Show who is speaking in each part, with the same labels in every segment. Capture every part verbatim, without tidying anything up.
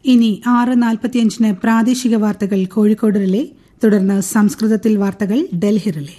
Speaker 1: ഇനി ആറ് നാൽപ്പത്തിയഞ്ചിന് പ്രാദേശിക വാർത്തകൾ കോഴിക്കോട് റിലേ, തുടർന്ന് സംസ്കൃതത്തിൽ വാർത്തകൾ ഡൽഹി റിലേ.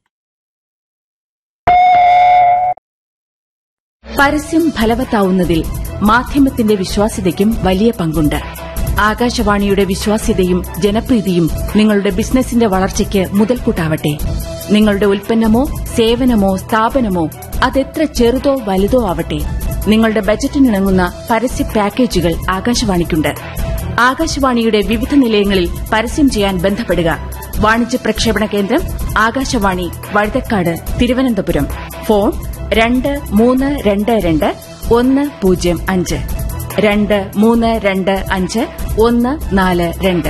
Speaker 2: പരസ്യം ഫലവത്താവുന്നതിൽ മാധ്യമത്തിന്റെ വിശ്വാസ്യതയ്ക്കും വലിയ പങ്കുണ്ട്. ആകാശവാണിയുടെ വിശ്വാസ്യതയും ജനപ്രീതിയും നിങ്ങളുടെ ബിസിനസിന്റെ വളർച്ചയ്ക്ക് മുതൽക്കൂട്ടാവട്ടെ. നിങ്ങളുടെ ഉൽപ്പന്നമോ സേവനമോ സ്ഥാപനമോ അതെത്ര ചെറുതോ വലുതോ ആവട്ടെ, നിങ്ങളുടെ ബജറ്റിനിണങ്ങുന്ന പരസ്യ പാക്കേജുകൾ ആകാശവാണിക്കുണ്ട്. ആകാശവാണിയുടെ വിവിധ നിലയങ്ങളിൽ പരസ്യം ചെയ്യാൻ ബന്ധപ്പെടുക. വാണിജ്യ പ്രക്ഷേപണ കേന്ദ്രം ആകാശവാണി, വഴുതക്കാട്, തിരുവനന്തപുരം. ഫോൺ രണ്ട് മൂന്ന് രണ്ട് രണ്ട് ഒന്ന് പൂജ്യം അഞ്ച് രണ്ട് മൂന്ന് രണ്ട് അഞ്ച് ഒന്ന് നാല് രണ്ട്.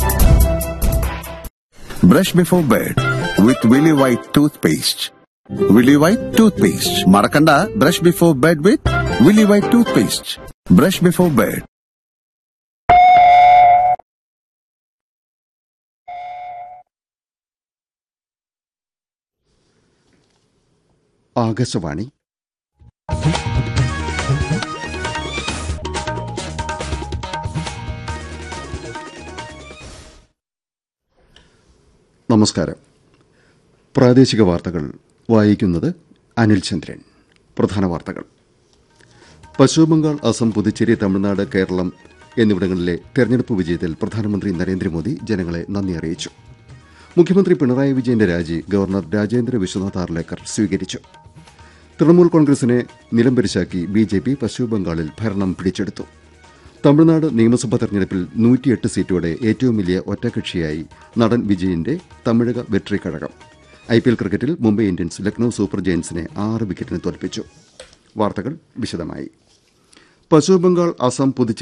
Speaker 3: Brush before bed with Willy White toothpaste. Willy White toothpaste. Marakanda, brush before bed with Willy White toothpaste. Brush before bed.
Speaker 4: Akashvani. നമസ്കാരം. പ്രാദേശിക വാർത്തകൾ വായിക്കുന്നത് അനിൽ ചന്ദ്രൻ. പ്രധാന വാർത്തകൾ. പശ്ചിമബംഗാൾ, അസം, പുതുച്ചേരി, തമിഴ്നാട്, കേരളം എന്നിവിടങ്ങളിലെ തെരഞ്ഞെടുപ്പ് വിജയത്തിൽ പ്രധാനമന്ത്രി നരേന്ദ്രമോദി ജനങ്ങളെ നന്ദി അറിയിച്ചു. മുഖ്യമന്ത്രി പിണറായി വിജയന്റെ രാജി ഗവർണർ രാജേന്ദ്ര വിശ്വനാഥ് ആർലേക്കർ സ്വീകരിച്ചു. തൃണമൂൽ കോൺഗ്രസിനെ നിലംപരിശാക്കി ബി ജെ പി പശ്ചിമബംഗാളിൽ ഭരണം പിടിച്ചെടുത്തു. തമിഴ്നാട് നിയമസഭാ തെരഞ്ഞെടുപ്പിൽ നൂറ്റിയെട്ട് സീറ്റോടെ ഏറ്റവും വലിയ ഒറ്റകക്ഷിയായി നടൻ വിജയന്റെ Tamilaga Vettri Kazhagam. I P L ക്രിക്കറ്റിൽ മുംബൈ ഇന്ത്യൻസ് ലക്നൌ സൂപ്പർ ജയന്റ്സിനെ ആറ് വിക്കറ്റിന് തോൽപ്പിച്ചു. വാർത്തകൾ വിശദമായി. പശ്ചിമബംഗാൾ, അസം, പുതുച്ചേരി